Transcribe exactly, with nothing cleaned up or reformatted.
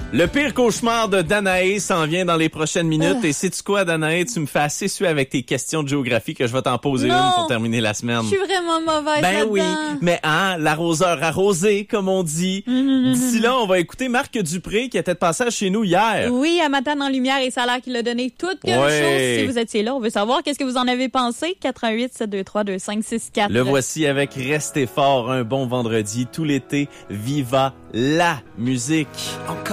Le pire cauchemar de Danae s'en vient dans les prochaines minutes. Euh. Et sais-tu quoi, Danae? Tu me fais assez suer avec tes questions de géographie que je vais t'en poser non, une pour terminer la semaine. Je suis vraiment mauvaise Ben là-dedans. oui, mais hein, l'arroseur arrosé, comme on dit. Mmh, D'ici là, on va écouter Marc Dupré qui était de passage chez nous hier. Oui, à Matin en lumière et ça a l'air qu'il a donné toute quelque ouais. chose. Si vous étiez là, on veut savoir qu'est-ce que vous en avez pensé. quatre un huit sept deux trois deux cinq six quatre. Le voici avec Restez fort, un bon vendredi tout l'été. Viva la musique. Encore